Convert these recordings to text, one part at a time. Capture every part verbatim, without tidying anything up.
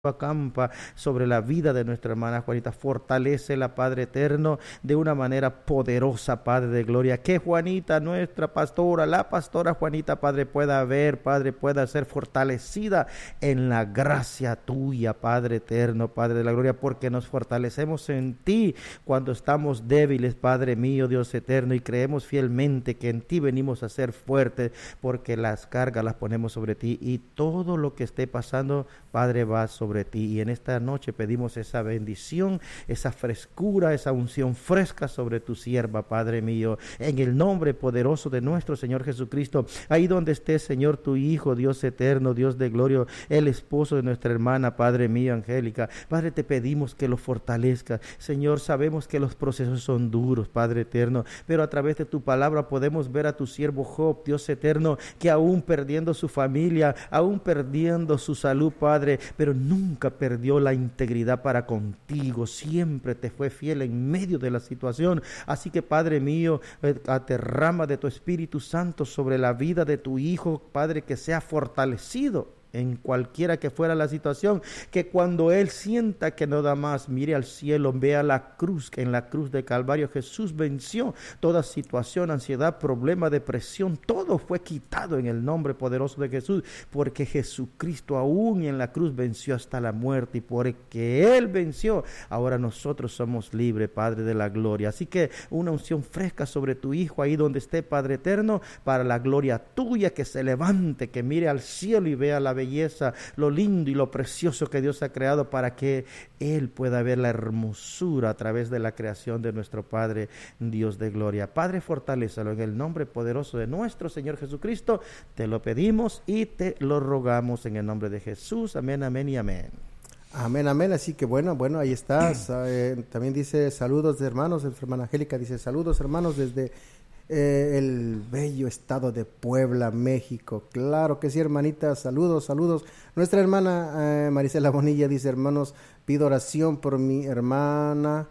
acampa sobre la vida de nuestra hermana Juanita. Fortalécela, Padre eterno, de una manera poderosa, Padre de gloria. Que Juanita, nuestra pastora, la pastora Juanita, Padre, pueda ver, Padre, pueda ser fortalecida en la gracia tuya, Padre eterno, Padre de la gloria, porque nos fortalecemos en ti cuando estamos débiles, Padre mío, Dios eterno, y creemos fielmente que en ti venimos a ser fuertes, porque las cargas las ponemos sobre ti y todo lo que esté pasando, Padre, va sobre sobre ti, y en esta noche pedimos esa bendición, esa frescura, esa unción fresca sobre tu sierva, Padre mío, en el nombre poderoso de nuestro Señor Jesucristo. Ahí donde esté, Señor, tu Hijo, Dios eterno, Dios de gloria, el esposo de nuestra hermana, Padre mío, Angélica, Padre, te pedimos que lo fortalezca. Señor, sabemos que los procesos son duros, Padre eterno, pero a través de tu palabra podemos ver a tu siervo Job, Dios eterno, que aún perdiendo su familia, aún perdiendo su salud, Padre, pero nunca Nunca perdió la integridad para contigo, siempre te fue fiel en medio de la situación. Así que, Padre mío, derrama de tu Espíritu Santo sobre la vida de tu Hijo, Padre, que sea fortalecido en cualquiera que fuera la situación, que cuando él sienta que no da más, mire al cielo, vea la cruz, que en la cruz de Calvario Jesús venció toda situación, ansiedad, problema, depresión, todo fue quitado en el nombre poderoso de Jesús, porque Jesucristo aún en la cruz venció hasta la muerte, y porque él venció, ahora nosotros somos libres, Padre de la gloria. Así que una unción fresca sobre tu Hijo, ahí donde esté, Padre eterno, para la gloria tuya, que se levante, que mire al cielo y vea la belleza, lo lindo y lo precioso que Dios ha creado, para que Él pueda ver la hermosura a través de la creación de nuestro Padre, Dios de gloria. Padre, fortalézalo en el nombre poderoso de nuestro Señor Jesucristo. Te lo pedimos y te lo rogamos en el nombre de Jesús. Amén, amén y amén. Amén, amén. Así que bueno, bueno, ahí estás. Eh, también dice saludos de hermanos. Nuestra hermana Angélica dice saludos, hermanos, desde Eh, el bello estado de Puebla, México. Claro que sí, hermanita, saludos, saludos. Nuestra hermana eh, Marisela Bonilla dice, hermanos, pido oración por mi hermana,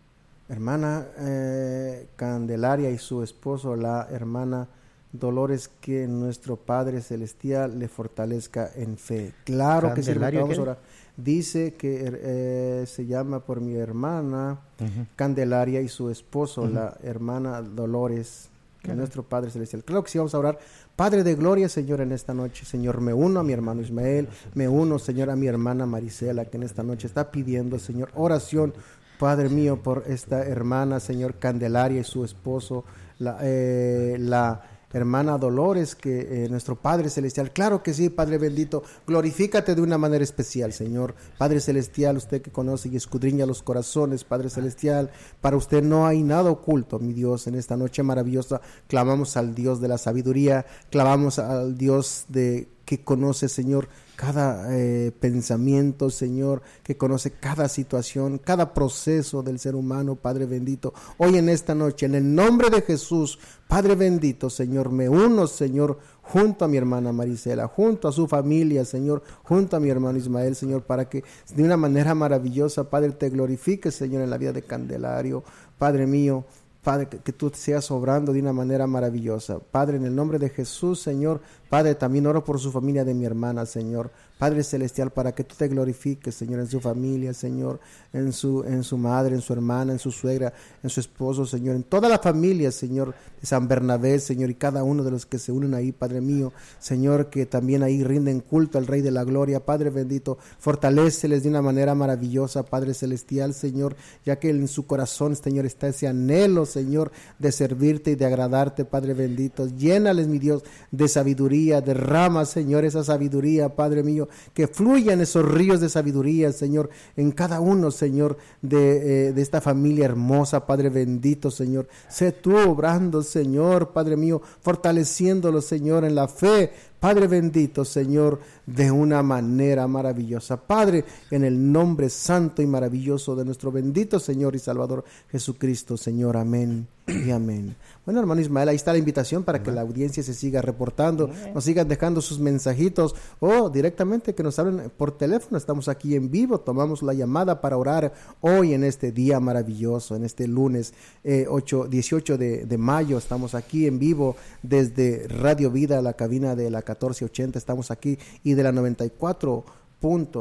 hermana eh, Candelaria y su esposo, la hermana Dolores, que nuestro Padre Celestial le fortalezca en fe. Claro que sí, vamos a orar. Dice que eh, se llama por mi hermana uh-huh. Candelaria y su esposo, uh-huh. la hermana Dolores, que uh-huh. nuestro Padre Celestial. Claro que sí, vamos a orar. Padre de gloria, Señor, en esta noche, Señor, me uno a mi hermano Ismael, me uno, Señor, a mi hermana Marisela, que en esta noche está pidiendo, Señor, oración, Padre mío, por esta hermana, Señor, Candelaria y su esposo, la, eh, la hermana Dolores, que eh, nuestro Padre Celestial, claro que sí, Padre bendito, glorifícate de una manera especial, Señor. Padre Celestial, usted que conoce y escudriña los corazones, Padre Celestial, para usted no hay nada oculto, mi Dios. En esta noche maravillosa clamamos al Dios de la sabiduría, clamamos al Dios de que conoce, Señor, cada eh, pensamiento, Señor, que conoce cada situación, cada proceso del ser humano, Padre bendito. Hoy en esta noche, en el nombre de Jesús, Padre bendito, Señor, me uno, Señor, junto a mi hermana Marisela, junto a su familia, Señor, junto a mi hermano Ismael, Señor, para que de una manera maravillosa, Padre, te glorifique, Señor, en la vida de Candelario, Padre mío. Padre, que, que tú seas obrando de una manera maravillosa. Padre, en el nombre de Jesús, Señor, Padre, también oro por su familia de mi hermana, Señor. Padre Celestial, para que tú te glorifiques, Señor, en su familia, Señor, en su, en su madre, en su hermana, en su suegra, en su esposo, Señor, en toda la familia, Señor, de San Bernabé, Señor, y cada uno de los que se unen ahí, Padre mío, Señor, que también ahí rinden culto al Rey de la Gloria, Padre bendito, fortaléceles de una manera maravillosa, Padre Celestial, Señor, ya que en su corazón, Señor, está ese anhelo, Señor, de servirte y de agradarte, Padre bendito. Llénales, mi Dios, de sabiduría, derrama, Señor, esa sabiduría, Padre mío, que fluyan esos ríos de sabiduría, Señor, en cada uno, Señor, de, eh, de esta familia hermosa, Padre bendito, Señor. Sé tú obrando, Señor, Padre mío, fortaleciéndolo, Señor, en la fe, Padre bendito, Señor, de una manera maravillosa. Padre, en el nombre santo y maravilloso de nuestro bendito Señor y Salvador Jesucristo, Señor, amén y amén. Bueno, hermano Ismael, ahí está la invitación para que la audiencia se siga reportando, nos sigan dejando sus mensajitos o directamente que nos hablen por teléfono. Estamos aquí en vivo, tomamos la llamada para orar hoy en este día maravilloso, en este lunes eh, ocho, dieciocho de, de mayo. Estamos aquí en vivo desde Radio Vida, la cabina de la catorce ochenta, estamos aquí, y de la noventa y cuatro punto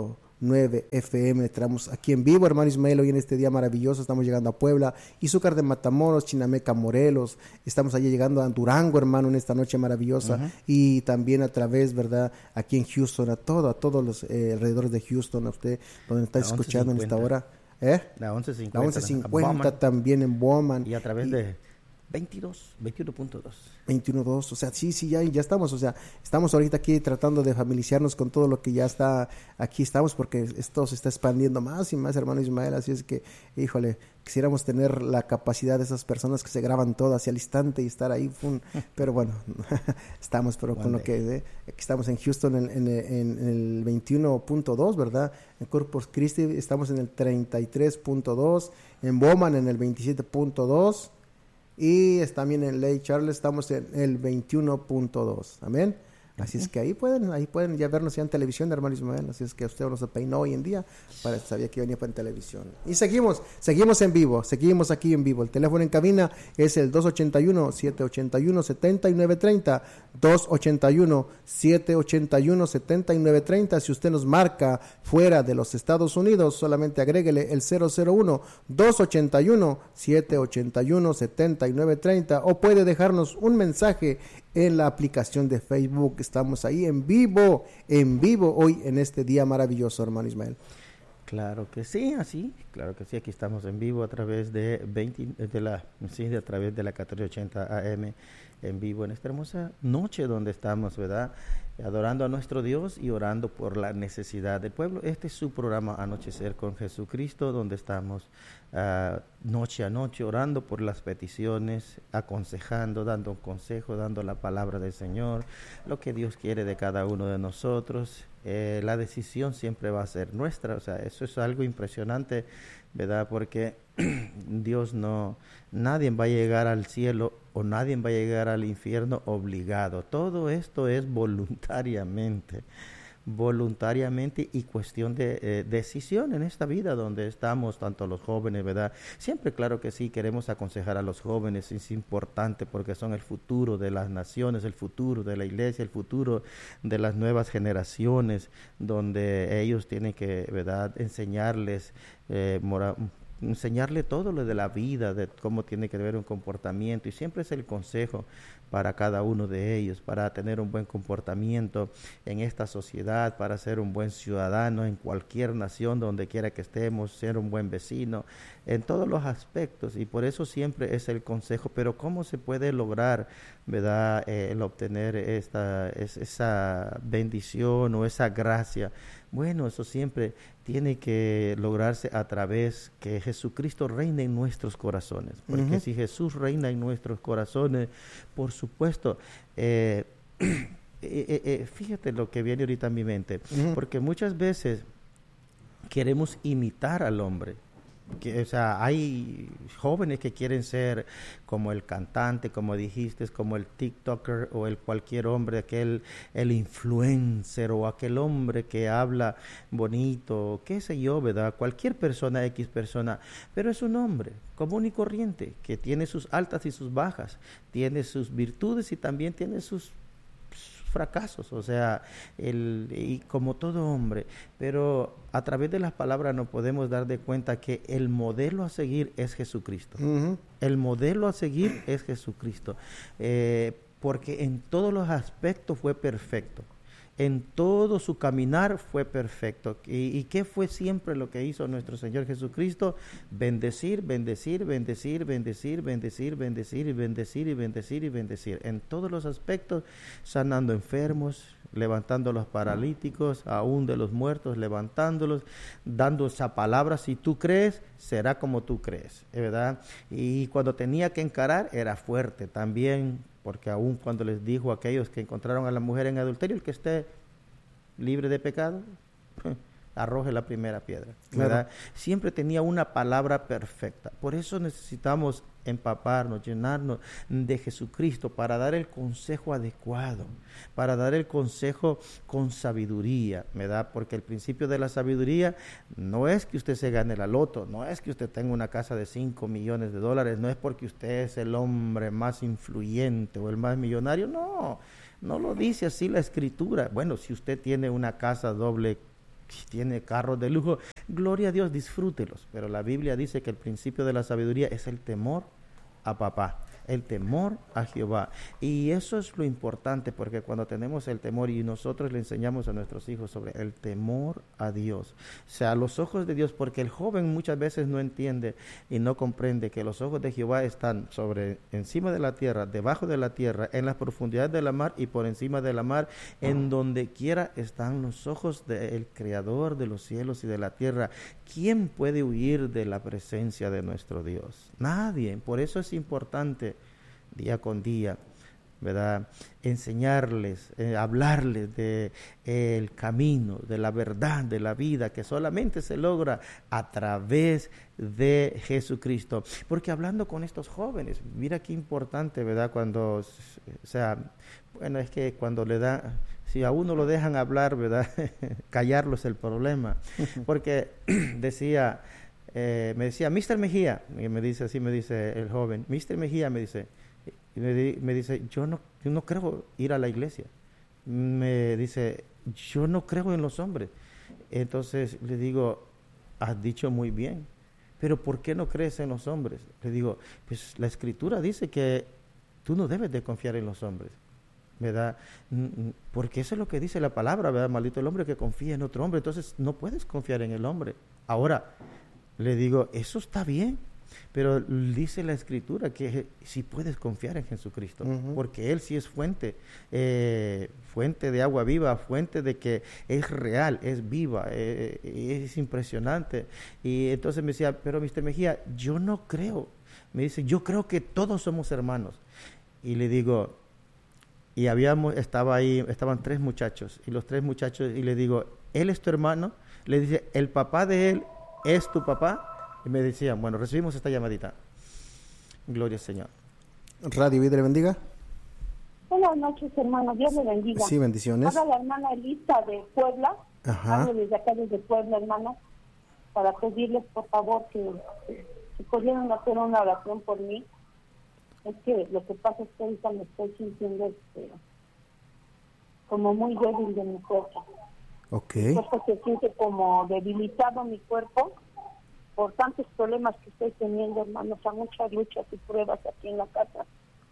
nueve F M. Estamos aquí en vivo, hermano Ismael, hoy en este día maravilloso. Estamos llegando a Puebla, Izúcar de Matamoros, Chinameca, Morelos. Estamos allí llegando a Durango, hermano, en esta noche maravillosa. Uh-huh. Y también a través, ¿verdad? Aquí en Houston, a todo, a todos los eh, alrededores de Houston, a usted, donde está escuchando en esta hora. ¿Eh? La once cincuenta. La once cincuenta también en Bowman. Y a través y, de veintidós, veintiuno punto dos. veintiuno punto dos, o sea, sí, sí, ya, ya estamos, o sea, estamos ahorita aquí tratando de familiarizarnos con todo lo que ya está, aquí estamos, porque esto se está expandiendo más y más, hermano Ismael, así es que, híjole, quisiéramos tener la capacidad de esas personas que se graban todas al instante y estar ahí, pum, pero bueno, estamos, pero One con day. Lo que, eh, aquí estamos en Houston en, en, en, en el veintiuno punto dos, ¿verdad? En Corpus Christi estamos en el treinta y tres punto dos, en Bowman en el veintisiete punto dos, y también en Lake Charles estamos en el veintiuno punto dos. Amén. Así uh-huh. es que ahí pueden, ahí pueden ya vernos ya en televisión, hermano Ismael. Así es que usted no se peinó hoy en día, para, sabía que venía para en televisión. Y seguimos, seguimos en vivo, seguimos aquí en vivo. El teléfono en cabina es el dos ochenta y uno, siete ochenta y uno, setenta y nueve treinta, dos ochenta y uno, siete ochenta y uno, setenta y nueve treinta. Si usted nos marca fuera de los Estados Unidos, solamente agréguele el cero cero uno, dos ochenta y uno, siete ochenta y uno, setenta y nueve treinta, o puede dejarnos un mensaje en la aplicación de Facebook. Estamos ahí en vivo, en vivo hoy en este día maravilloso, hermano Ismael. Claro que sí, así, claro que sí, aquí estamos en vivo a través de veinte, de la, sí, a través de la catorce ochenta A M, en vivo en esta hermosa noche donde estamos, ¿verdad? Adorando a nuestro Dios y orando por la necesidad del pueblo. Este es su programa Anochecer con Jesucristo, donde estamos uh, noche a noche orando por las peticiones, aconsejando, dando consejo, dando la palabra del Señor, lo que Dios quiere de cada uno de nosotros. Eh, la decisión siempre va a ser nuestra, o sea, eso es algo impresionante, ¿verdad? Porque Dios no, nadie va a llegar al cielo o nadie va a llegar al infierno obligado. Todo esto es voluntariamente, voluntariamente y cuestión de eh, decisión en esta vida donde estamos, tanto los jóvenes, ¿verdad? Siempre, claro que sí, queremos aconsejar a los jóvenes, es importante porque son el futuro de las naciones, el futuro de la iglesia, el futuro de las nuevas generaciones, donde ellos tienen que, ¿verdad?, enseñarles eh, moral, enseñarle todo lo de la vida, de cómo tiene que haber un comportamiento, y siempre es el consejo para cada uno de ellos, para tener un buen comportamiento en esta sociedad, para ser un buen ciudadano en cualquier nación, donde quiera que estemos, ser un buen vecino, en todos los aspectos, y por eso siempre es el consejo. Pero ¿cómo se puede lograr, verdad, eh, el obtener esta, es, esa bendición o esa gracia? Bueno, eso siempre tiene que lograrse a través que Jesucristo reine en nuestros corazones, porque uh-huh. si Jesús reina en nuestros corazones, por supuesto, eh, eh, eh, fíjate lo que viene ahorita en mi mente, uh-huh. porque muchas veces queremos imitar al hombre. Que, o sea, hay jóvenes que quieren ser como el cantante, como dijiste, como el TikToker o el cualquier hombre, aquel, el influencer o aquel hombre que habla bonito, qué sé yo, ¿verdad? Cualquier persona, X persona, pero es un hombre común y corriente que tiene sus altas y sus bajas, tiene sus virtudes y también tiene sus fracasos, o sea, el, y como todo hombre, pero a través de las palabras nos podemos dar de cuenta que el modelo a seguir es Jesucristo. Uh-huh. El modelo a seguir es Jesucristo, eh, porque en todos los aspectos fue perfecto. En todo su caminar fue perfecto. ¿Y, y qué fue siempre lo que hizo nuestro Señor Jesucristo? Bendecir, bendecir, bendecir, bendecir, bendecir, bendecir y bendecir y bendecir y bendecir. En todos los aspectos, sanando enfermos, levantando los paralíticos, aún de los muertos, levantándolos, dando esa palabra. Si tú crees, será como tú crees, ¿verdad? Y cuando tenía que encarar, era fuerte también, porque aún cuando les dijo a aquellos que encontraron a la mujer en adulterio, el que esté libre de pecado, arroje la primera piedra, ¿verdad? Claro. Siempre tenía una palabra perfecta. Por eso necesitamos empaparnos, llenarnos de Jesucristo para dar el consejo adecuado, para dar el consejo con sabiduría, ¿verdad? Porque el principio de la sabiduría no es que usted se gane la loto, no es que usted tenga una casa de cinco millones de dólares, no es porque usted es el hombre más influyente o el más millonario, no, no lo dice así la Escritura. Bueno, si usted tiene una casa doble tiene carros de lujo, gloria a Dios, disfrútelos. Pero la Biblia dice que el principio de la sabiduría es el temor a papá, el temor a Jehová. Y eso es lo importante, porque cuando tenemos el temor y nosotros le enseñamos a nuestros hijos sobre el temor a Dios, o sea, los ojos de Dios, porque el joven muchas veces no entiende y no comprende que los ojos de Jehová están sobre, encima de la tierra, debajo de la tierra, en las profundidades de la mar y por encima de la mar, en donde quiera están los ojos del Creador de los cielos y de la tierra. ¿Quién puede huir de la presencia de nuestro Dios? Nadie. Por eso es importante día con día, ¿verdad? Enseñarles, eh, hablarles de eh, el camino, de la verdad, de la vida, que solamente se logra a través de Jesucristo. Porque hablando con estos jóvenes, mira qué importante, ¿verdad? Cuando, o sea, bueno, es que cuando le da, si a uno lo dejan hablar, ¿verdad? Callarlo es el problema. Porque decía, eh, me decía, mister Mejía, y me dice, así me dice el joven, mister Mejía, me dice, y me, di, me dice, yo no, yo no creo ir a la iglesia. Me dice, yo no creo en los hombres. Entonces le digo, has dicho muy bien, pero ¿por qué no crees en los hombres? Le digo, pues la Escritura dice que tú no debes de confiar en los hombres, ¿verdad? Porque eso es lo que dice la palabra, ¿verdad? Maldito el hombre que confía en otro hombre. Entonces no puedes confiar en el hombre. Ahora, le digo, eso está bien, pero dice la Escritura que sí puedes confiar en Jesucristo, uh-huh. porque Él sí es fuente, eh, fuente de agua viva, fuente de que es real, es viva, eh, es impresionante. Y entonces me decía, pero mister Mejía, yo no creo. Me dice, yo creo que todos somos hermanos. Y le digo, y habíamos, estaba ahí, estaban tres muchachos, y los tres muchachos, y le digo, ¿él es tu hermano? Le dice, ¿el papá de él es tu papá? Y me decían, bueno, recibimos esta llamadita. Gloria al Señor. Radio Vida le bendiga. Buenas noches, hermano. Dios le bendiga. Sí, bendiciones. Habla la hermana Elisa de Puebla. Ajá. Hablo desde acá, desde Puebla, hermano, para pedirles, por favor, que si pudieran hacer una oración por mí. Es que lo que pasa es que ahorita me estoy sintiendo este, como muy débil de mi cuerpo. Ok. Mi cuerpo se siente como debilitado mi cuerpo por tantos problemas que estoy teniendo, hermanos, a muchas luchas y pruebas aquí en la casa.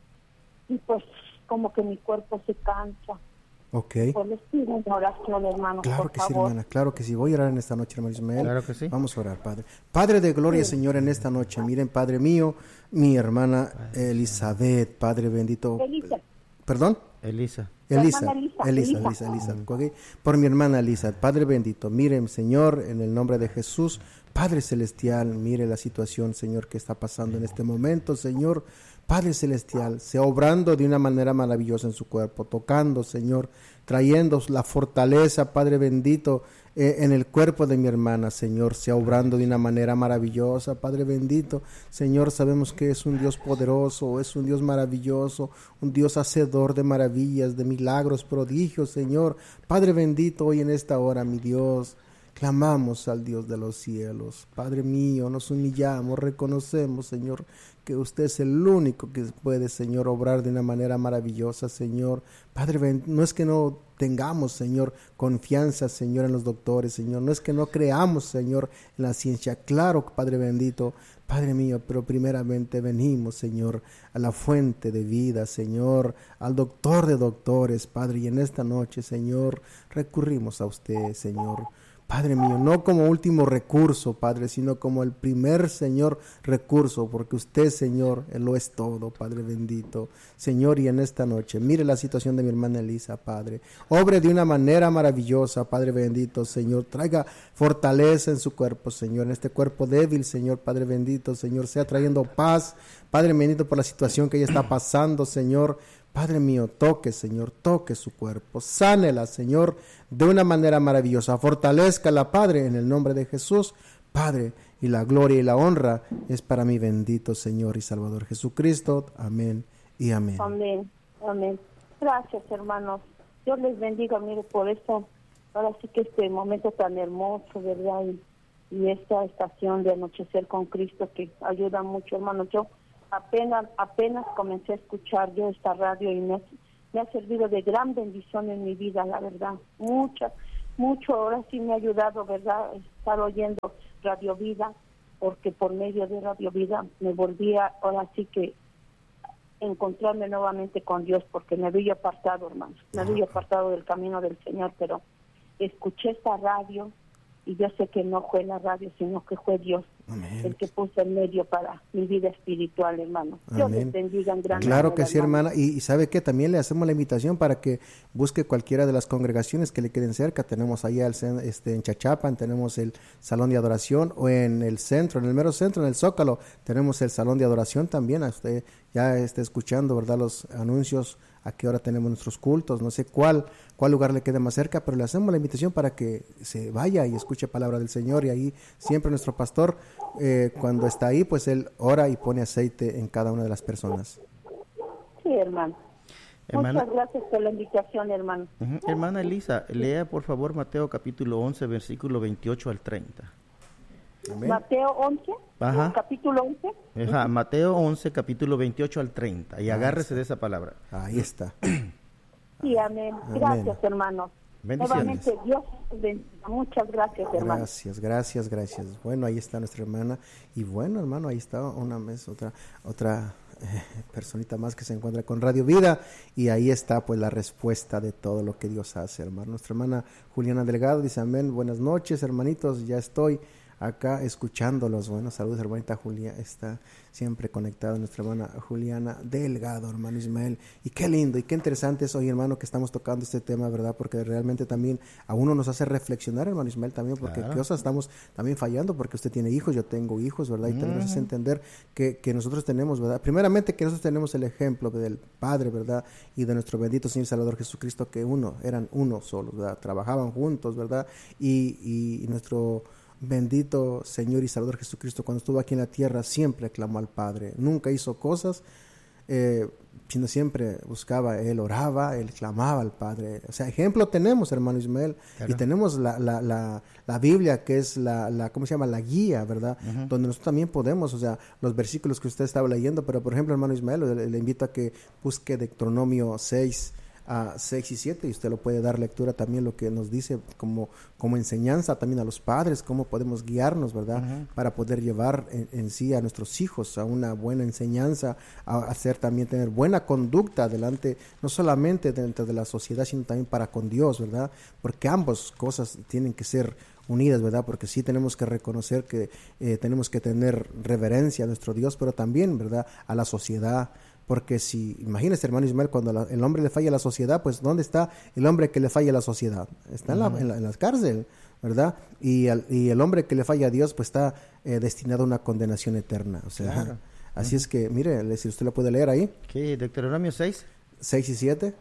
Y pues como que mi cuerpo se cansa. Ok. Pues les pido una oración, hermano, claro por que favor. sí, hermana, claro que sí. Voy a orar en esta noche, hermano Ismael. Claro que sí. Vamos a orar, Padre. Padre de gloria, sí. Señor, en esta noche. Miren, Padre mío, mi hermana Elizabeth, Padre bendito. Elisa. ¿Perdón? Elisa. Elisa, Elisa, Elisa, Elisa, Elisa, okay. Por mi hermana Elisa, Padre bendito, miren, Señor, en el nombre de Jesús, Padre celestial, mire la situación, Señor, que está pasando en este momento, Señor, Padre celestial, sea obrando de una manera maravillosa en su cuerpo, tocando, Señor, trayendo la fortaleza, Padre bendito, eh, en el cuerpo de mi hermana, Señor, sea obrando de una manera maravillosa, Padre bendito, Señor, sabemos que es un Dios poderoso, es un Dios maravilloso, un Dios hacedor de maravillas, de milagros, prodigios, Señor, Padre bendito, hoy en esta hora, mi Dios, clamamos al Dios de los cielos, Padre mío, nos humillamos, reconocemos, Señor, que usted es el único que puede, Señor, obrar de una manera maravillosa, Señor. Padre, no es que no tengamos, Señor, confianza, Señor, en los doctores, Señor. No es que no creamos, Señor, en la ciencia. Claro, Padre bendito, Padre mío, pero primeramente venimos, Señor, a la fuente de vida, Señor, al doctor de doctores, Padre. Y en esta noche, Señor, recurrimos a usted, Señor. Padre mío, no como último recurso, Padre, sino como el primer, Señor, recurso, porque usted, Señor, Él lo es todo, Padre bendito. Señor, y en esta noche, mire la situación de mi hermana Elisa, Padre. Obre de una manera maravillosa, Padre bendito, Señor. Traiga fortaleza en su cuerpo, Señor, en este cuerpo débil, Señor, Padre bendito, Señor. Sea trayendo paz, Padre bendito, por la situación que ella está pasando, Señor. Padre mío, toque, Señor, toque su cuerpo, sánela, Señor, de una manera maravillosa, fortalézcala, Padre, en el nombre de Jesús, Padre, y la gloria y la honra es para mi bendito Señor y Salvador Jesucristo, amén y amén. Amén, amén. Gracias, hermanos, Dios les bendiga, mire, por eso, ahora sí que este momento tan hermoso, ¿verdad? Y, y esta estación de Anochecer con Cristo que ayuda mucho, hermanos, yo Apenas, apenas comencé a escuchar yo esta radio y me, me ha servido de gran bendición en mi vida, la verdad. Muchas, mucho, ahora sí me ha ayudado, ¿verdad?, estar oyendo Radio Vida, porque por medio de Radio Vida me volví a, ahora sí que encontrarme nuevamente con Dios, porque me había apartado, hermanos, me había apartado del camino del Señor, pero escuché esta radio y yo sé que no fue la radio, sino que fue Dios. Amén. El que puso el medio para mi vida espiritual, hermano. Dios les bendiga en gran Claro que sí, hermana. Y, y sabe que también le hacemos la invitación para que busque cualquiera de las congregaciones que le queden cerca. Tenemos allá el, este, en Chachapan, tenemos el salón de adoración, o en el centro, en el mero centro, en el Zócalo, tenemos el salón de adoración también. A usted ya está escuchando, ¿verdad?, los anuncios, a qué hora tenemos nuestros cultos, no sé cuál, cuál lugar le quede más cerca, pero le hacemos la invitación para que se vaya y escuche palabra del Señor. Y ahí siempre nuestro pastor, eh, cuando está ahí, pues él ora y pone aceite en cada una de las personas. Sí, hermano. Hermana, muchas gracias por la invitación, hermano. Uh-huh. Hermana Elisa, lea por favor Mateo capítulo once, versículo veintiocho al treinta. Amén. Mateo once, Ajá. capítulo once. Ajá, Mateo once, capítulo veintiocho al treinta. Y ah, agárrese de esa palabra. Ahí está. Sí, amén. Gracias, amén, hermanos. Nuevamente, Dios bendiga. Muchas gracias, hermano. Gracias, gracias, gracias. Bueno, ahí está nuestra hermana. Y bueno, hermano, ahí está una vez otra, otra eh, personita más que se encuentra con Radio Vida. Y ahí está, pues, la respuesta de todo lo que Dios hace, hermano. Nuestra hermana Juliana Delgado dice, amén, buenas noches, hermanitos, ya estoy acá escuchándolos. Bueno, saludos, hermanita Julia, está siempre conectada nuestra hermana Juliana Delgado, hermano Ismael. Y qué lindo y qué interesante es hoy, hermano, que estamos tocando este tema, ¿verdad? Porque realmente también a uno nos hace reflexionar, hermano Ismael, también, porque claro, qué cosas estamos también fallando, porque usted tiene hijos, yo tengo hijos, ¿verdad? Y también nos hace entender que, que nosotros tenemos, ¿verdad? Primeramente que nosotros tenemos el ejemplo del Padre, ¿verdad? Y de nuestro bendito Señor Salvador Jesucristo, que uno, eran uno solo, ¿verdad? Trabajaban juntos, ¿verdad? Y, y, y nuestro bendito Señor y Salvador Jesucristo, cuando estuvo aquí en la tierra, siempre clamó al Padre, nunca hizo cosas, eh, sino siempre buscaba, él oraba, él clamaba al Padre. O sea, ejemplo tenemos, hermano Ismael, claro, y tenemos la, la, la, la Biblia, que es la, la, ¿cómo se llama? La guía, ¿verdad? Uh-huh. Donde nosotros también podemos, o sea, los versículos que usted estaba leyendo, pero por ejemplo, hermano Ismael, le, le invito a que busque Deuteronomio seis, a seis y siete, y usted lo puede dar lectura también, lo que nos dice como, como enseñanza también a los padres, cómo podemos guiarnos, ¿verdad? Uh-huh. Para poder llevar en, en sí a nuestros hijos a una buena enseñanza, a hacer también, tener buena conducta delante, no solamente dentro de la sociedad, sino también para con Dios, ¿verdad? Porque ambas cosas tienen que ser unidas, ¿verdad? Porque sí tenemos que reconocer que eh, tenemos que tener reverencia a nuestro Dios, pero también, ¿verdad?, a la sociedad. Porque si, imagínese, hermano Ismael, cuando la, el hombre le falla a la sociedad, pues ¿dónde está el hombre que le falla a la sociedad? Está en, uh-huh. la, en, la, en la cárcel, ¿verdad? Y, al, y el hombre que le falla a Dios, pues está eh, destinado a una condenación eterna. O sea, claro. Así uh-huh. es que, mire, si usted lo puede leer ahí. ¿Qué? Deuteronomio seis. seis y siete.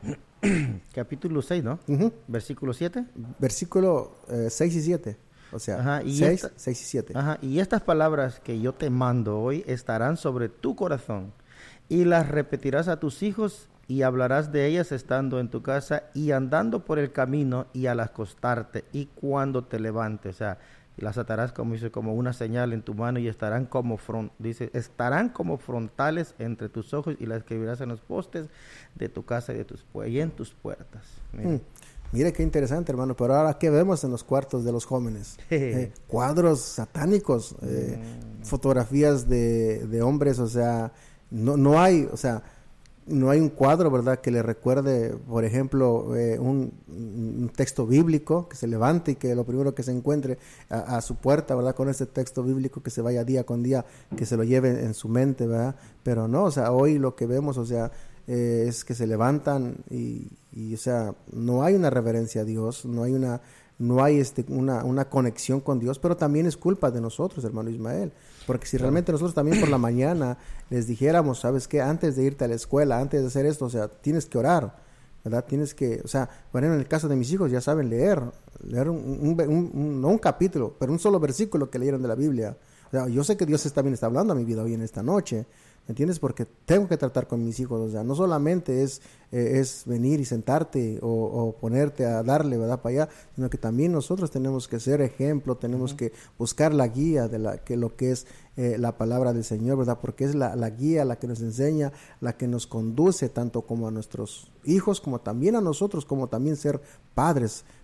Capítulo seis, ¿no? Uh-huh. Versículo siete. Versículo eh, seis y siete. O sea, ajá, y seis, esta, seis y siete. Ajá, y estas palabras que yo te mando hoy estarán sobre tu corazón, y las repetirás a tus hijos, y hablarás de ellas estando en tu casa y andando por el camino y al acostarte y cuando te levantes. O sea, las atarás, como dice, como una señal en tu mano, y estarán como front, dice, estarán como frontales entre tus ojos, y las escribirás en los postes de tu casa y de tus y en tus puertas. Mira. Mm. Mire qué interesante, hermano. Pero ahora, ¿qué vemos en los cuartos de los jóvenes? eh, cuadros satánicos, eh, mm. fotografías de, de hombres, o sea, no, no hay, o sea, no hay un cuadro, ¿verdad?, que le recuerde, por ejemplo, eh, un, un texto bíblico, que se levante y que lo primero que se encuentre a, a su puerta, ¿verdad?, con ese texto bíblico, que se vaya día con día, que se lo lleve en su mente, ¿verdad? Pero no, o sea, hoy lo que vemos, o sea, eh, es que se levantan y, y, o sea, no hay una reverencia a Dios, no hay una, no hay este, una, una conexión con Dios, pero también es culpa de nosotros, hermano Ismael. Porque si realmente nosotros también por la mañana les dijéramos, ¿sabes qué? Antes de irte a la escuela, antes de hacer esto, o sea, tienes que orar, ¿verdad? Tienes que, o sea, bueno, en el caso de mis hijos ya saben leer, leer un, un, un, un, no un capítulo, pero un solo versículo que leyeron de la Biblia. O sea, yo sé que Dios también está hablando a mi vida hoy en esta noche, ¿entiendes? Porque tengo que tratar con mis hijos, o sea, no solamente es, eh, es venir y sentarte o, o ponerte a darle, ¿verdad?, para allá, sino que también nosotros tenemos que ser ejemplo, tenemos uh-huh. que buscar la guía de la, que lo que es eh, la palabra del Señor, ¿verdad?, porque es la, la guía la que nos enseña, la que nos conduce tanto como a nuestros hijos, como también a nosotros, como también ser padres,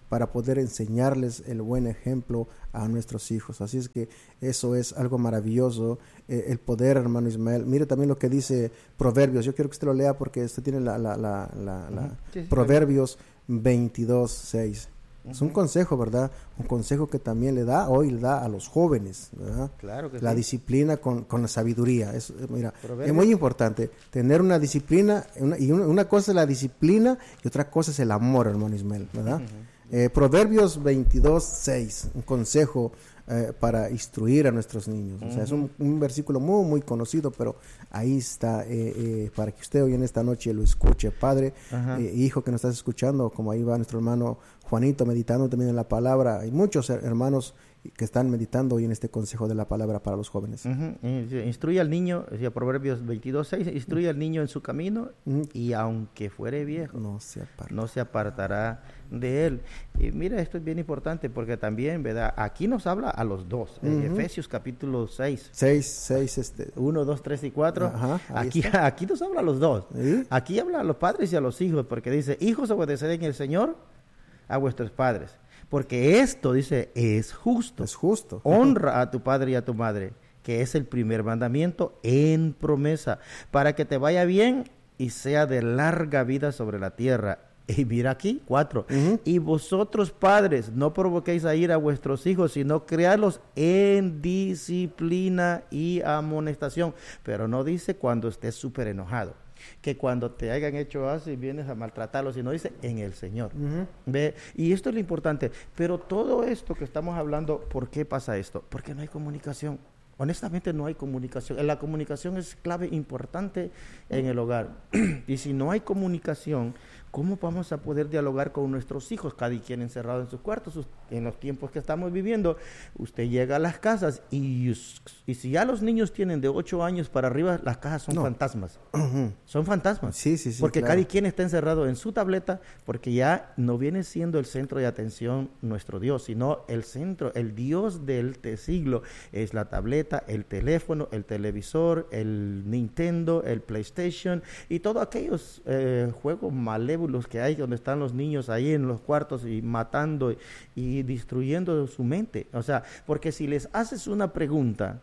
para poder enseñarles el buen ejemplo a nuestros hijos. Así es que eso es algo maravilloso, eh, el poder, hermano Ismael. Mire también lo que dice Proverbios. Yo quiero que usted lo lea porque usted tiene la, la, la, la, la sí, sí, Proverbios veintidós, seis. Uh-huh. Es un consejo, ¿verdad? Un consejo que también le da, hoy le da a los jóvenes, ¿verdad? Claro que la sí. disciplina con, con la sabiduría. Es, mira, Proverbios. es muy importante tener una disciplina, una, y una, una cosa es la disciplina y otra cosa es el amor, hermano Ismael, ¿verdad? Uh-huh. eh, Proverbios veintidós, seis, un consejo eh, para instruir a nuestros niños. Uh-huh. O sea, es un, un versículo muy, muy conocido, pero ahí está, eh, eh, para que usted hoy en esta noche lo escuche. Padre, uh-huh. eh, hijo que nos estás escuchando, como ahí va nuestro hermano Juanito meditando también en la palabra. Hay muchos hermanos que están meditando hoy en este consejo de la palabra para los jóvenes. Uh-huh. Instruye al niño, decía Proverbios veintidós, seis, instruye al niño en su camino uh-huh. y aunque fuere viejo, no se aparta. no se apartará de él. Y mira, esto es bien importante porque también, ¿verdad? Aquí nos habla a los dos. Uh-huh. En Efesios capítulo seis. seis, seis, este. uno, dos, tres y cuatro. Ajá, aquí, aquí nos habla a los dos. ¿Sí? Aquí habla a los padres y a los hijos porque dice, hijos, obedeced en el Señor a vuestros padres. Porque esto, dice, es justo. Es justo. Honra a tu padre y a tu madre, que es el primer mandamiento en promesa, para que te vaya bien y sea de larga vida sobre la tierra. Y mira aquí, cuatro. Uh-huh. Y vosotros, padres, no provoquéis a ir a vuestros hijos, sino criadlos en disciplina y amonestación. Pero no dice cuando estés súper enojado, que cuando te hayan hecho así vienes a maltratarlos, sino dice en el Señor. Uh-huh. ¿Ve? Y esto es lo importante. Pero todo esto que estamos hablando, ¿por qué pasa esto? Porque no hay comunicación. Honestamente no hay comunicación. La comunicación es clave importante en el hogar. Y si no hay comunicación, ¿cómo vamos a poder dialogar con nuestros hijos? Cada quien encerrado en sus cuartos. En los tiempos que estamos viviendo, usted llega a las casas y, y si ya los niños tienen de ocho años para arriba, las casas son no. fantasmas. Uh-huh. Son fantasmas. Sí, sí, sí. Porque claro. cada quien está encerrado en su tableta, porque ya no viene siendo el centro de atención nuestro Dios, sino el centro, el Dios del siglo es la tableta, el teléfono, el televisor, el Nintendo, el PlayStation y todos aquellos eh, juegos malévolos que hay donde están los niños ahí en los cuartos y matando y, y destruyendo su mente. O sea, porque si les haces una pregunta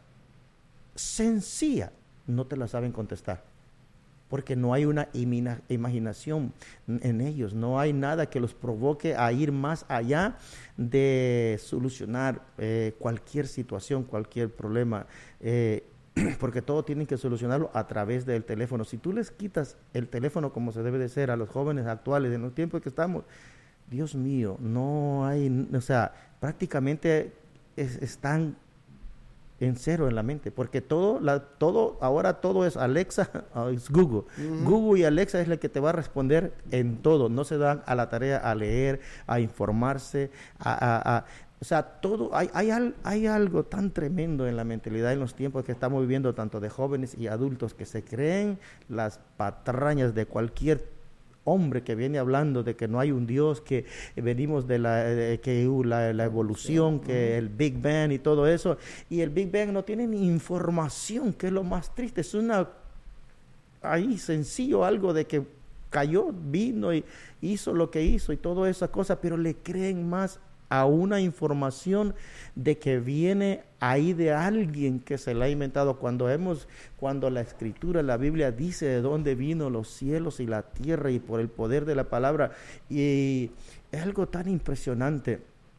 sencilla, no te la saben contestar. Porque no hay una imina, imaginación en ellos, no hay nada que los provoque a ir más allá de solucionar eh, cualquier situación, cualquier problema, eh, porque todo tienen que solucionarlo a través del teléfono. Si tú les quitas el teléfono como se debe de ser a los jóvenes actuales, en los tiempos que estamos, Dios mío, no hay, o sea, prácticamente es, están en cero en la mente, porque todo, la, todo, ahora todo es Alexa, es Google. Uh-huh. Google y Alexa es la que te va a responder en todo. No se dan a la tarea a leer, a informarse, a, a, a o sea, todo, hay, hay, al, hay algo tan tremendo en la mentalidad en los tiempos que estamos viviendo, tanto de jóvenes y adultos, que se creen las patrañas de cualquier hombre que viene hablando de que no hay un Dios, que venimos de la, de, que la, la evolución, que el Big Bang y todo eso, y el Big Bang no tiene ni información, que es lo más triste. Es una ahí sencillo algo de que cayó, vino y hizo lo que hizo y toda esa cosa, pero le creen más a una información de que viene ahí de alguien que se la ha inventado, cuando hemos, cuando la escritura, la Biblia dice de dónde vino los cielos y la tierra y por el poder de la palabra. Y es algo tan impresionante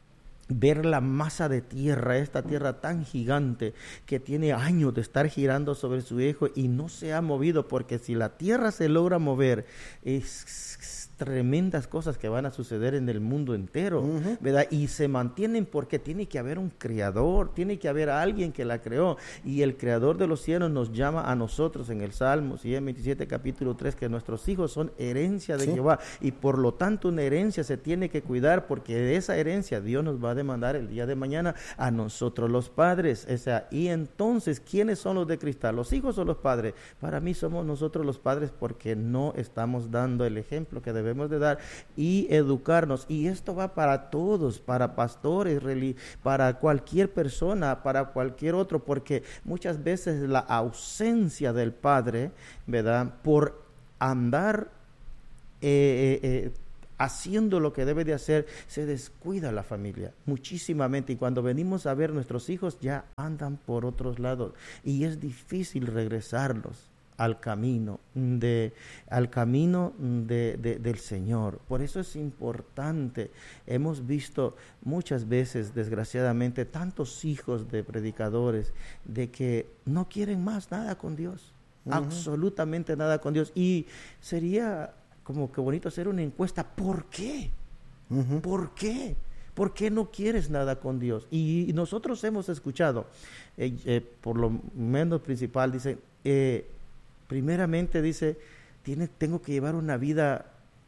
ver la masa de tierra, esta tierra tan gigante que tiene años de estar girando sobre su eje y no se ha movido, porque si la tierra se logra mover, es tremendas cosas que van a suceder en el mundo entero, uh-huh. ¿verdad? Y se mantienen porque tiene que haber un creador, tiene que haber alguien que la creó, y el creador de los cielos nos llama a nosotros en el Salmo ciento veintisiete capítulo tres, que nuestros hijos son herencia de sí. Jehová, y por lo tanto una herencia se tiene que cuidar, porque de esa herencia Dios nos va a demandar el día de mañana a nosotros los padres. O sea, y entonces, ¿quiénes son los de cristal? ¿Los hijos o los padres? Para mí somos nosotros los padres, porque no estamos dando el ejemplo que debemos debemos de dar y educarnos. Y esto va para todos, para pastores, para cualquier persona, para cualquier otro, porque muchas veces la ausencia del padre, ¿verdad?, por andar eh, eh, haciendo lo que debe de hacer, se descuida la familia muchísimamente, y cuando venimos a ver nuestros hijos ya andan por otros lados y es difícil regresarlos al camino de al camino de, de, del Señor. Por eso es importante. Hemos visto muchas veces, desgraciadamente, tantos hijos de predicadores de que no quieren más nada con Dios, uh-huh. absolutamente nada con Dios, y sería como que bonito hacer una encuesta. ¿Por qué? Uh-huh. ¿Por qué? ¿Por qué no quieres nada con Dios? Y nosotros hemos escuchado, eh, eh, por lo menos principal, dice, eh, primeramente dice, tiene, tengo que llevar una vida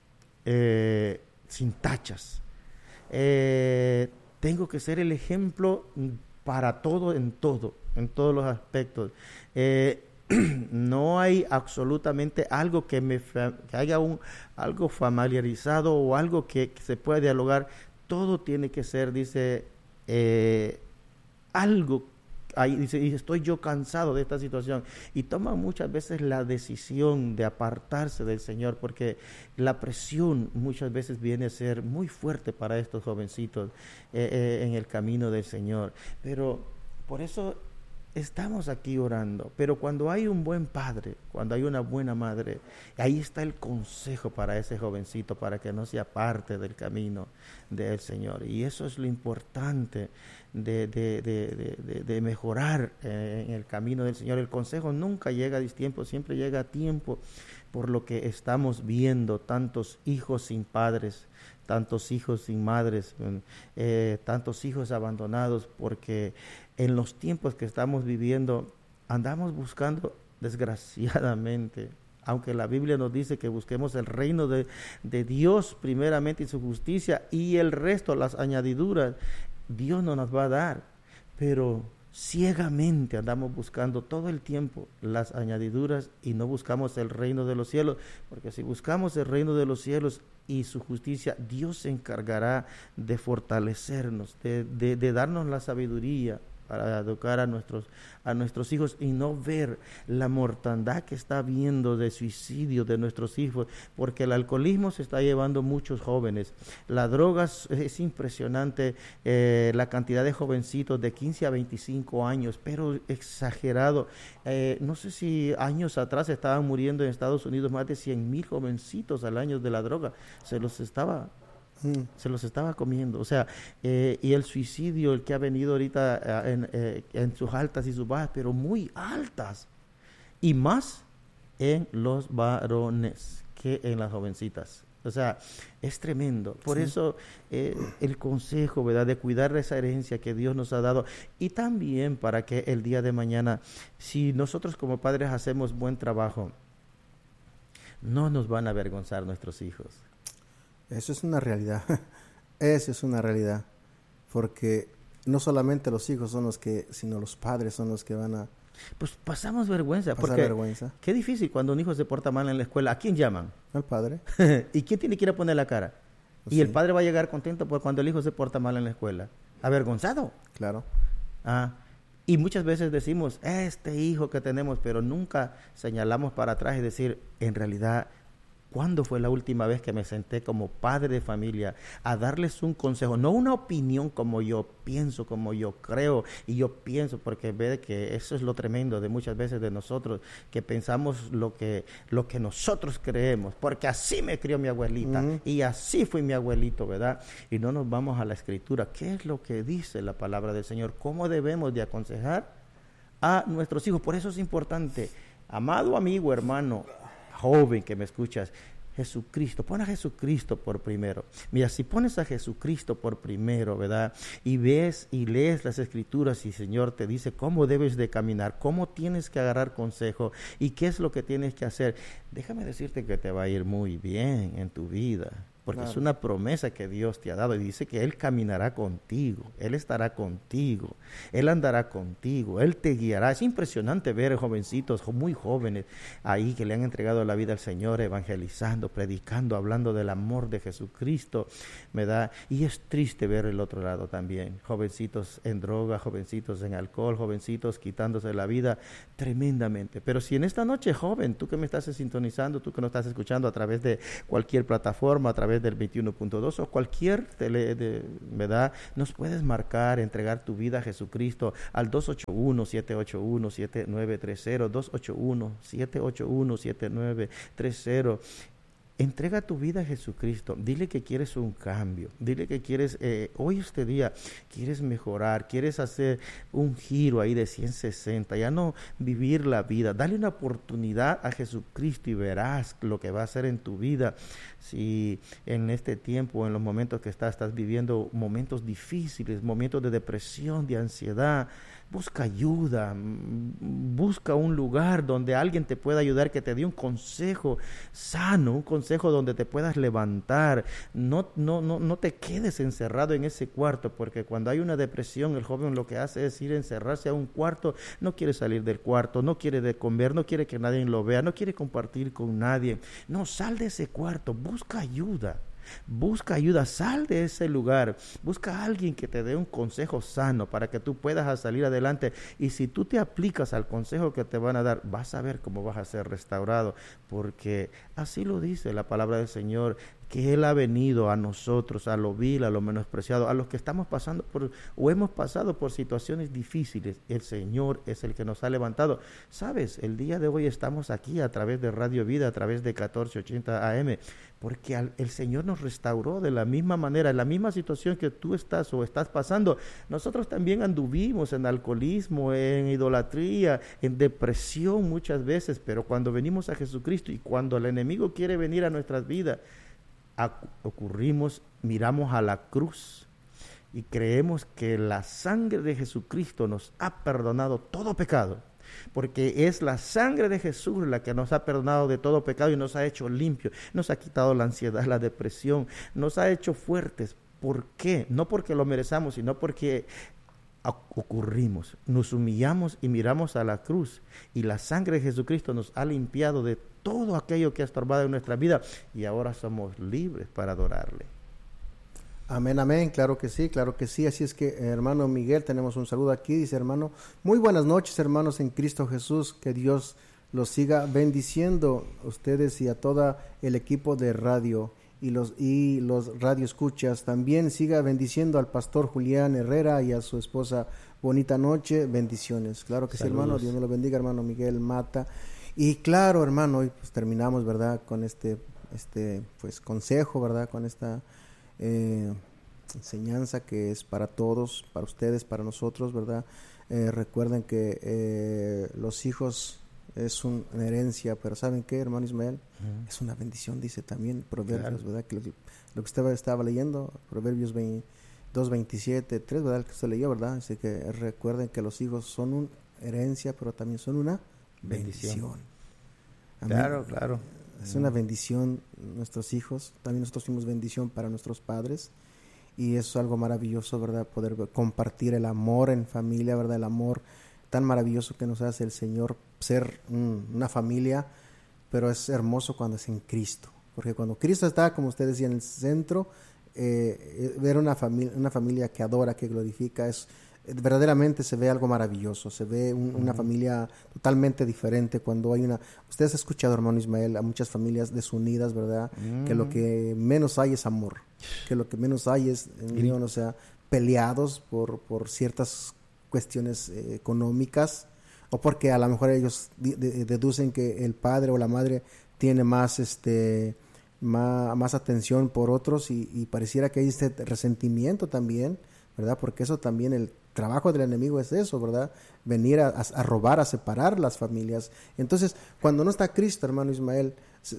eh, sin tachas. Eh, tengo que ser el ejemplo para todo, en todo, en todos los aspectos. Eh, no hay absolutamente algo que me que haya un algo familiarizado o algo que, que se pueda dialogar. Todo tiene que ser, dice, eh, algo ahí, dice, y estoy yo cansado de esta situación, y toma muchas veces la decisión de apartarse del Señor, porque la presión muchas veces viene a ser muy fuerte para estos jovencitos eh, eh, en el camino del Señor. Pero por eso estamos aquí orando. Pero cuando hay un buen padre, cuando hay una buena madre, ahí está el consejo para ese jovencito, para que no se aparte del camino del Señor. Y eso es lo importante de, de, de, de, de, de mejorar eh, en el camino del Señor. El consejo nunca llega a destiempo, siempre llega a tiempo, por lo que estamos viendo tantos hijos sin padres, tantos hijos sin madres, eh, tantos hijos abandonados, porque en los tiempos que estamos viviendo andamos buscando, desgraciadamente, aunque la Biblia nos dice que busquemos el reino de, de Dios primeramente y su justicia, y el resto, las añadiduras, Dios no nos va a dar, pero ciegamente andamos buscando todo el tiempo las añadiduras y no buscamos el reino de los cielos, porque si buscamos el reino de los cielos y su justicia, Dios se encargará de fortalecernos, de, de, de darnos la sabiduría para educar a nuestros a nuestros hijos y no ver la mortandad que está habiendo de suicidio de nuestros hijos, porque el alcoholismo se está llevando muchos jóvenes, la droga es impresionante, eh, la cantidad de jovencitos de quince a veinticinco años, pero exagerado. Eh, no sé si años atrás estaban muriendo en Estados Unidos más de cien mil jovencitos al año de la droga, se los estaba Mm. se los estaba comiendo, o sea, eh, y el suicidio, el que ha venido ahorita eh, en, eh, en sus altas y sus bajas, pero muy altas, y más en los varones que en las jovencitas. O sea, es tremendo. Por sí. eso eh, el consejo, ¿verdad?, de cuidar de esa herencia que Dios nos ha dado, y también para que el día de mañana, si nosotros como padres hacemos buen trabajo, no nos van a avergonzar nuestros hijos. Eso es una realidad, eso es una realidad, porque no solamente los hijos son los que, sino los padres son los que van a... Pues pasamos vergüenza, pasar porque vergüenza. Qué difícil cuando un hijo se porta mal en la escuela. ¿A quién llaman? Al padre. ¿Y quién tiene que ir a poner la cara? Pues y sí. El padre va a llegar contento por cuando el hijo se porta mal en la escuela. ¿Avergonzado? Claro. Ah, y muchas veces decimos, este hijo que tenemos, pero nunca señalamos para atrás y decir, en realidad, ¿cuándo fue la última vez que me senté como padre de familia a darles un consejo? No una opinión como yo pienso, como yo creo, y yo pienso, porque ve que eso es lo tremendo de muchas veces de nosotros, que pensamos lo que, lo que nosotros creemos, porque así me crió mi abuelita, uh-huh. y así fue mi abuelito, ¿verdad? Y no nos vamos a la Escritura. ¿Qué es lo que dice la palabra del Señor? ¿Cómo debemos de aconsejar a nuestros hijos? Por eso es importante, amado amigo, hermano, joven que me escuchas, Jesucristo, pon a Jesucristo por primero. Mira, si pones a Jesucristo por primero, ¿verdad?, y ves y lees las Escrituras y el Señor te dice cómo debes de caminar, cómo tienes que agarrar consejo y qué es lo que tienes que hacer, déjame decirte que te va a ir muy bien en tu vida, porque claro. Es una promesa que Dios te ha dado y dice que Él caminará contigo, Él estará contigo, Él andará contigo, Él te guiará. Es impresionante ver jovencitos muy jóvenes ahí que le han entregado la vida al Señor, evangelizando, predicando, hablando del amor de Jesucristo, ¿verdad? Y es triste ver el otro lado también, jovencitos en droga, jovencitos en alcohol, jovencitos quitándose la vida tremendamente. Pero si en esta noche, joven, tú que me estás sintonizando, tú que nos estás escuchando a través de cualquier plataforma, a través través del veintiuno punto dos o cualquier tele, de, ¿verdad? Nos puedes marcar, entregar tu vida a Jesucristo al dos ocho uno, siete ocho uno, siete nueve tres cero, dos ocho uno, siete ocho uno, siete nueve tres cero. Entrega tu vida a Jesucristo, dile que quieres un cambio, dile que quieres, eh, hoy este día, quieres mejorar, quieres hacer un giro ahí de ciento sesenta, ya no vivir la vida, dale una oportunidad a Jesucristo y verás lo que va a hacer en tu vida. Si en este tiempo, en los momentos que estás, estás viviendo momentos difíciles, momentos de depresión, de ansiedad, busca ayuda, busca un lugar donde alguien te pueda ayudar, que te dé un consejo sano, un consejo donde te puedas levantar. No, no, no, no te quedes encerrado en ese cuarto, porque cuando hay una depresión, el joven lo que hace es ir a encerrarse a un cuarto, no quiere salir del cuarto, no quiere de comer, no quiere que nadie lo vea, no quiere compartir con nadie. No, sal de ese cuarto, busca ayuda. Busca ayuda, sal de ese lugar, busca a alguien que te dé un consejo sano para que tú puedas salir adelante. Y si tú te aplicas al consejo que te van a dar, vas a ver cómo vas a ser restaurado, porque así lo dice la palabra del Señor, que Él ha venido a nosotros, a lo vil, a lo menospreciado, a los que estamos pasando por, o hemos pasado por situaciones difíciles. El Señor es el que nos ha levantado. Sabes, el día de hoy estamos aquí a través de Radio Vida, a través de catorce ochenta A M, porque al, el Señor nos restauró de la misma manera, en la misma situación que tú estás o estás pasando. Nosotros también anduvimos en alcoholismo, en idolatría, en depresión muchas veces, pero cuando venimos a Jesucristo y cuando el enemigo quiere venir a nuestras vidas, ocurrimos, miramos a la cruz y creemos que la sangre de Jesucristo nos ha perdonado todo pecado, porque es la sangre de Jesús la que nos ha perdonado de todo pecado y nos ha hecho limpios, nos ha quitado la ansiedad, la depresión, nos ha hecho fuertes. ¿Por qué? No porque lo merezamos, sino porque ocurrimos, nos humillamos y miramos a la cruz, y la sangre de Jesucristo nos ha limpiado de todo aquello que ha estorbado en nuestra vida, y ahora somos libres para adorarle. Amén, amén, claro que sí, claro que sí. Así es que, hermano Miguel, tenemos un saludo aquí, dice: hermano, muy buenas noches, hermanos en Cristo Jesús, que Dios los siga bendiciendo a ustedes y a todo el equipo de radio y los y los radioescuchas. También siga bendiciendo al pastor Julián Herrera y a su esposa. Bonita noche, bendiciones. Claro que Saludos. Sí, hermano, Dios me lo bendiga, hermano Miguel Mata. Y claro, hermano, hoy pues terminamos, ¿verdad?, con este este pues consejo, ¿verdad?, con esta eh, enseñanza que es para todos, para ustedes, para nosotros, ¿verdad? Eh, recuerden que eh, los hijos es un, una herencia, pero ¿saben qué, hermano Ismael? Uh-huh. Es una bendición, dice también Proverbios, claro. ¿Verdad? Que lo, lo que usted estaba leyendo, Proverbios veintidós, veintisiete, tres, ¿verdad? El que usted leyó, ¿verdad? Así que recuerden que los hijos son una herencia, pero también son una bendición. bendición. Claro, claro. Es una bendición nuestros hijos, también nosotros fuimos bendición para nuestros padres, y eso es algo maravilloso, ¿verdad? Poder compartir el amor en familia, ¿verdad? El amor tan maravilloso que nos hace el Señor, ser un, una familia, pero es hermoso cuando es en Cristo, porque cuando Cristo está, como usted decía, en el centro, eh, ver una familia, una familia que adora, que glorifica, es verdaderamente se ve algo maravilloso, se ve un, uh-huh. una familia totalmente diferente cuando hay una... Ustedes han escuchado, hermano Ismael, a muchas familias desunidas, ¿verdad? Uh-huh. Que lo que menos hay es amor, que lo que menos hay es, uh-huh. o sea, peleados por, por ciertas cuestiones eh, económicas, o porque a lo mejor ellos de, de, deducen que el padre o la madre tiene más este más, más atención por otros, y, y pareciera que hay este resentimiento también, ¿verdad? Porque eso también, el trabajo del enemigo es eso, ¿verdad? Venir a, a robar, a separar las familias. Entonces, cuando no está Cristo, hermano Ismael,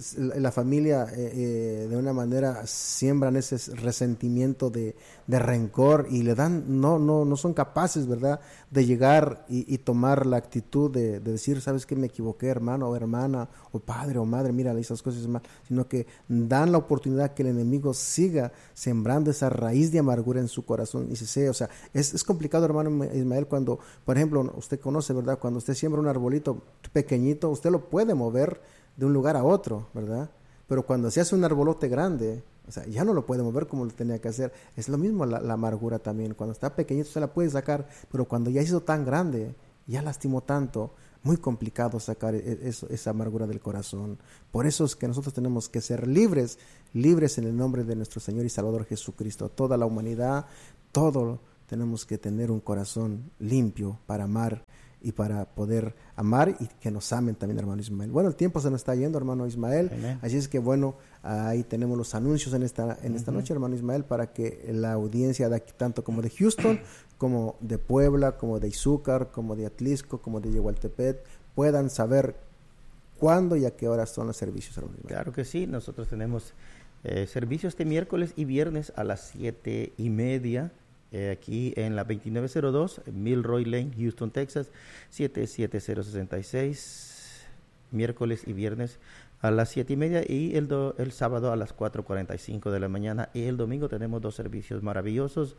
la familia eh, eh, de una manera siembran ese resentimiento de, de rencor, y le dan, no no no son capaces, ¿verdad?, de llegar y, y tomar la actitud de, de decir, ¿sabes qué? Me equivoqué, hermano o hermana, o padre o madre, mira, esas cosas mal, sino que dan la oportunidad que el enemigo siga sembrando esa raíz de amargura en su corazón. Y se sé, o sea, es, es complicado, hermano Ismael, cuando, por ejemplo, usted conoce, ¿verdad?, cuando usted siembra un arbolito pequeñito, usted lo puede mover de un lugar a otro, ¿verdad? Pero cuando se hace un arbolote grande, o sea, ya no lo puede mover como lo tenía que hacer. Es lo mismo la, la amargura también. Cuando está pequeñito se la puede sacar, pero cuando ya hizo tan grande, ya lastimó tanto, muy complicado sacar eso, esa amargura del corazón. Por eso es que nosotros tenemos que ser libres, libres en el nombre de nuestro Señor y Salvador Jesucristo. Toda la humanidad, todo tenemos que tener un corazón limpio para amar y para poder amar y que nos amen también, hermano Ismael. Bueno, el tiempo se nos está yendo, hermano Ismael. Amén. Así es que bueno, ahí tenemos los anuncios en esta en uh-huh. esta noche, hermano Ismael, para que la audiencia de aquí, tanto como de Houston, como de Puebla, como de Izúcar, como de Atlisco, como de Yehualtepec, puedan saber cuándo y a qué horas son los servicios, hermano Ismael. Claro que sí, nosotros tenemos eh, servicios de miércoles y viernes a las siete y media. Eh, aquí en la veintinueve cero dos Milroy Lane, Houston, Texas, siete siete cero seis seis, miércoles y viernes a las siete y media y el, do, el sábado a las cuatro cuarenta y cinco de la mañana, y el domingo tenemos dos servicios maravillosos.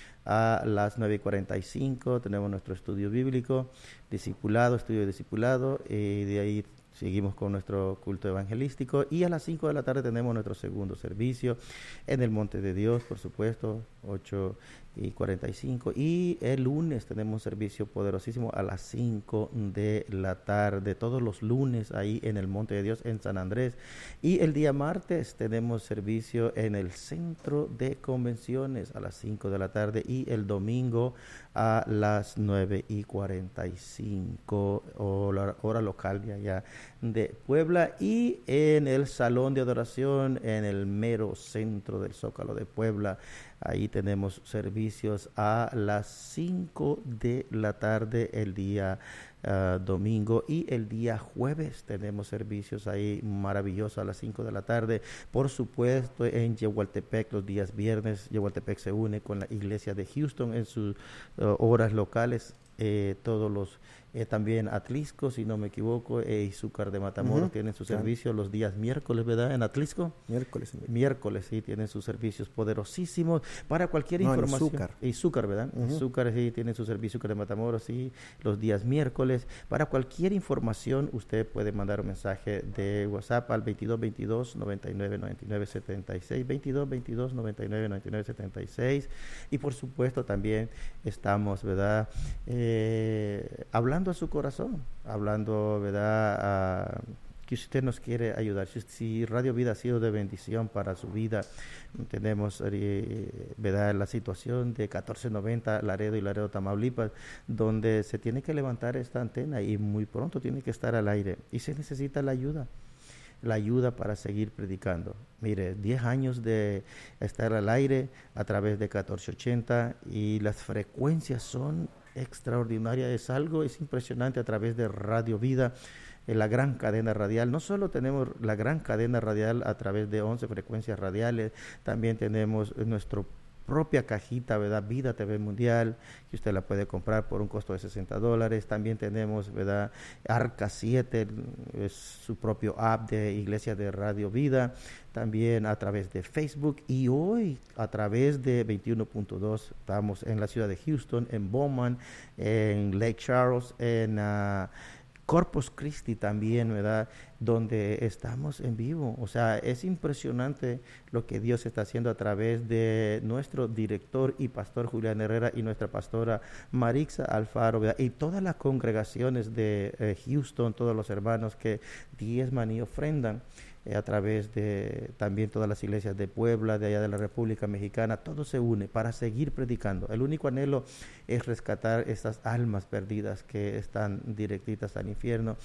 A las nueve cuarenta y cinco tenemos nuestro estudio bíblico, discipulado, estudio de discipulado, y de ahí seguimos con nuestro culto evangelístico, y a las cinco de la tarde tenemos nuestro segundo servicio en el Monte de Dios, por supuesto, ocho y cuarenta y cinco, y el lunes tenemos un servicio poderosísimo a las cinco de la tarde, todos los lunes ahí en el Monte de Dios en San Andrés, y el día martes tenemos servicio en el Centro de Convenciones a las cinco de la tarde, y el domingo a las nueve y cuarenta y cinco, hora, hora local de allá de Puebla, y en el Salón de Adoración en el mero centro del Zócalo de Puebla. Ahí tenemos servicios a las cinco de la tarde el día uh, domingo, y el día jueves tenemos servicios ahí maravillosos a las cinco de la tarde. Por supuesto, en Yehualtepec los días viernes, Yehualtepec se une con la iglesia de Houston en sus uh, horas locales. Eh, todos los eh, también Atlisco, si no me equivoco, e Izúcar de Matamoros uh-huh. tienen su servicio claro. los días miércoles, ¿verdad? En Atlisco. Miércoles. Miércoles, sí, tienen sus servicios poderosísimos para cualquier no, información. Izúcar. Izúcar, ¿verdad? Uh-huh. Izúcar, sí, tiene su servicio, Izúcar de Matamoros, sí, los días miércoles. Para cualquier información, usted puede mandar un mensaje de WhatsApp al veintidós veintidós noventa y nueve noventa y nueve setenta y seis, veintidós veintidós noventa y nueve noventa y nueve setenta y seis, y por supuesto también estamos, ¿verdad? Eh, Eh, hablando a su corazón, hablando, ¿verdad? A, que usted nos quiere ayudar. Si, si Radio Vida ha sido de bendición para su vida, tenemos, eh, ¿verdad?, la situación de catorce noventa Laredo y Laredo, Tamaulipas, donde se tiene que levantar esta antena y muy pronto tiene que estar al aire, y se necesita la ayuda. la ayuda para seguir predicando. Mire, diez años de estar al aire a través de catorce ochenta, y las frecuencias son extraordinarias, es algo, es impresionante a través de Radio Vida, en la gran cadena radial. No solo tenemos la gran cadena radial a través de once frecuencias radiales, también tenemos nuestro propia cajita, ¿verdad? Vida T V Mundial, que usted la puede comprar por un costo de sesenta dólares. También tenemos, ¿verdad?, Arca siete, es su propio app de Iglesia de Radio Vida, también a través de Facebook, y hoy a través de veintiuno punto dos, estamos en la ciudad de Houston, en Bowman, en Lake Charles, en uh, Corpus Christi también, ¿verdad?, donde estamos en vivo. O sea, es impresionante lo que Dios está haciendo a través de nuestro director y pastor Julián Herrera y nuestra pastora Marixa Alfaro, ¿verdad?, y todas las congregaciones de eh, Houston, todos los hermanos que diezman y ofrendan eh, a través de también todas las iglesias de Puebla, de allá de la República Mexicana. Todo se une para seguir predicando. El único anhelo es rescatar esas almas perdidas que están directitas al infierno,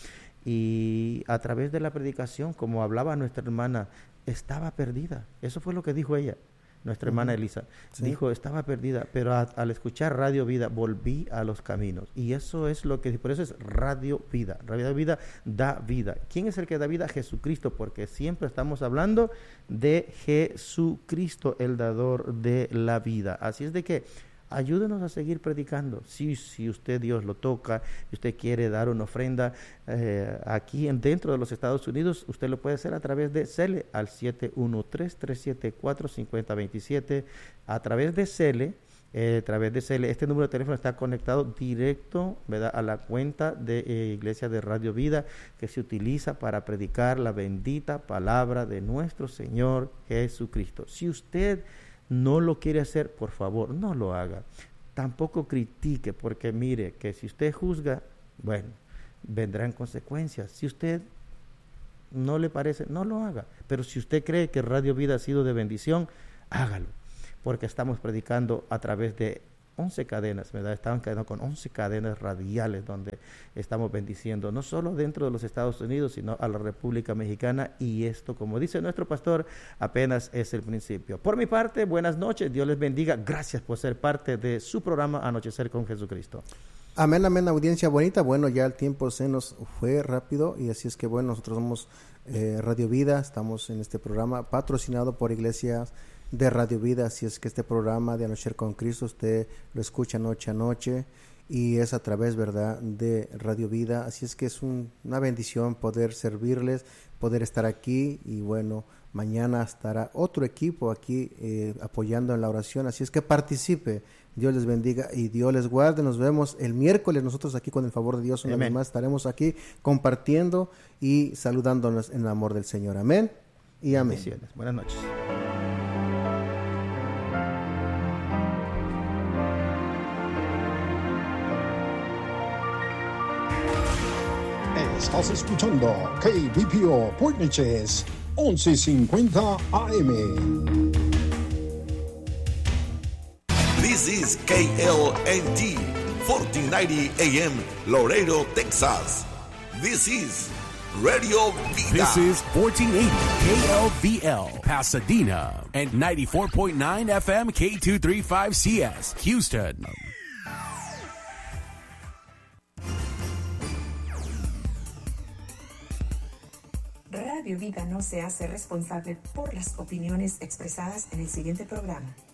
y a través de la predicación, como hablaba nuestra hermana, estaba perdida. Eso fue lo que dijo ella, nuestra uh-huh. hermana Elisa. Sí. Dijo, estaba perdida, pero a, al escuchar Radio Vida volví a los caminos. Y eso es lo que, por eso es Radio Vida. Radio Vida da vida. ¿Quién es el que da vida? Jesucristo, porque siempre estamos hablando de Jesucristo, el dador de la vida. Así es de que ayúdenos a seguir predicando. Si, si usted, Dios lo toca, y usted quiere dar una ofrenda eh, aquí en, dentro de los Estados Unidos, usted lo puede hacer a través de Cele al siete uno tres, tres siete cuatro, cinco cero dos siete. A través de Cele, eh, a través de Cele, este número de teléfono está conectado directo, ¿verdad?, a la cuenta de eh, Iglesia de Radio Vida, que se utiliza para predicar la bendita palabra de nuestro Señor Jesucristo. Si usted no lo quiere hacer, por favor, no lo haga. Tampoco critique, porque mire, que si usted juzga, bueno, vendrán consecuencias. Si usted no le parece, no lo haga. Pero si usted cree que Radio Vida ha sido de bendición, hágalo. Porque estamos predicando a través de once cadenas, ¿verdad? Estamos quedando con once cadenas radiales donde estamos bendiciendo, no solo dentro de los Estados Unidos, sino a la República Mexicana. Y esto, como dice nuestro pastor, apenas es el principio. Por mi parte, buenas noches, Dios les bendiga. Gracias por ser parte de su programa Anochecer con Jesucristo. Amén, amén, audiencia bonita. Bueno, ya el tiempo se nos fue rápido y así es que bueno, nosotros somos eh, Radio Vida, estamos en este programa patrocinado por Iglesias de Radio Vida, así es que este programa de Anochecer con Cristo usted lo escucha noche a noche y es a través, ¿verdad?, de Radio Vida, así es que es un, una bendición poder servirles, poder estar aquí y bueno, mañana estará otro equipo aquí eh, apoyando en la oración, así es que participe. Dios les bendiga y Dios les guarde. Nos vemos el miércoles nosotros aquí con el favor de Dios. Una vez más estaremos aquí compartiendo y saludándonos en el amor del Señor. Amén y amén. Bendiciones. Buenas noches. Estás escuchando K B P O Point Neches once cincuenta A M. This is K L N T fourteen ninety A M Laredo, Texas. This is Radio Vida. This is fourteen eighty K L V L Pasadena and ninety-four point nine F M K two thirty-five C S Houston. Radio Vida no se hace responsable por las opiniones expresadas en el siguiente programa.